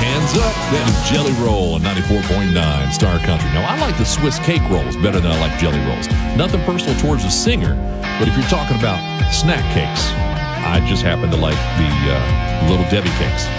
Hands Up, that is Jelly Roll on 94.9 Star Country. Now, I like the Swiss cake rolls better than I like jelly rolls. Nothing personal towards the singer, but if you're talking about snack cakes, I just happen to like the Little Debbie cakes.